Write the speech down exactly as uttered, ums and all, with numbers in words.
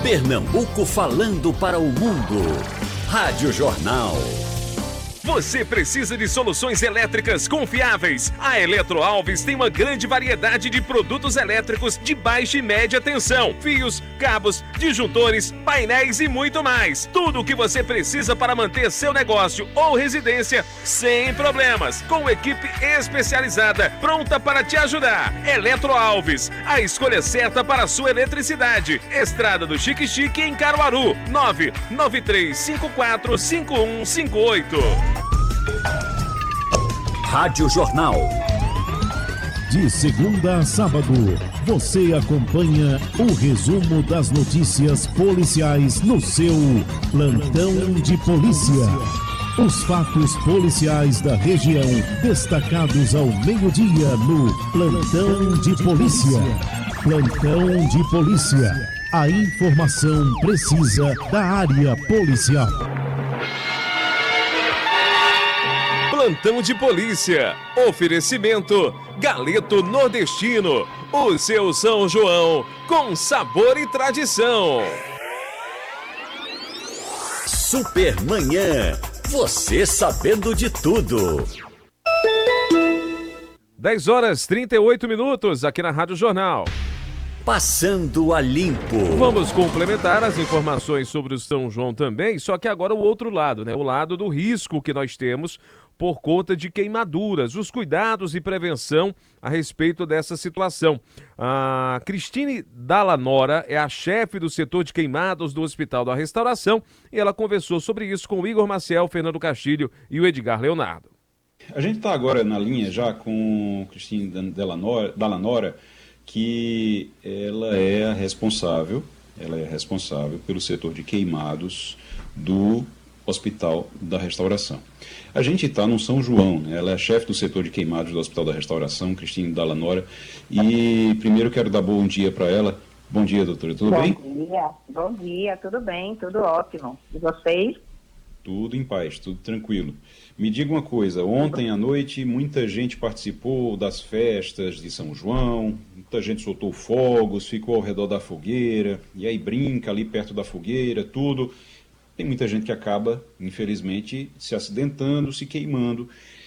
Pernambuco falando para o mundo. Rádio Jornal. Você precisa de soluções elétricas confiáveis? A Eletro Alves tem uma grande variedade de produtos elétricos de baixa e média tensão, fios, cabos, disjuntores, painéis e muito mais. Tudo o que você precisa para manter seu negócio ou residência sem problemas, com equipe especializada pronta para te ajudar. Eletro Alves, a escolha certa para a sua eletricidade. Estrada do Chique Chique em Caruaru, nove nove três cinco quatro cinco um cinco oito. Rádio Jornal. De segunda a sábado, você acompanha o resumo das notícias policiais no seu Plantão de Polícia. Os fatos policiais da região destacados ao meio-dia no Plantão de Polícia. Plantão de Polícia. A informação precisa da área policial. Plantão de Polícia. Oferecimento Galeto Nordestino. O seu São João com sabor e tradição. Supermanhã. Você sabendo de tudo. dez horas e trinta e oito minutos aqui na Rádio Jornal. Passando a limpo. Vamos complementar as informações sobre o São João também, só que agora o outro lado, né? O lado do risco que nós temos por conta de queimaduras, os cuidados e prevenção a respeito dessa situação. A Cristine Dallanora é a chefe do setor de queimados do Hospital da Restauração e ela conversou sobre isso com o Igor Maciel, Fernando Castilho e o Edgar Leonardo. A gente está agora na linha já com Cristine Dallanora, que ela é a responsável, ela é responsável pelo setor de queimados do Hospital da Restauração. A gente está no São João, né? Ela é a chefe do setor de queimados do Hospital da Restauração, Cristine Dallanora, e primeiro quero dar bom dia para ela. Bom dia, doutora, tudo bom bem? Bom dia, bom dia, tudo bem, tudo ótimo. E vocês? Tudo em paz, tudo tranquilo. Me diga uma coisa, ontem à noite muita gente participou das festas de São João, muita gente soltou fogos, ficou ao redor da fogueira, e aí brinca ali perto da fogueira, tudo. Tem muita gente que acaba, infelizmente, se acidentando, se queimando.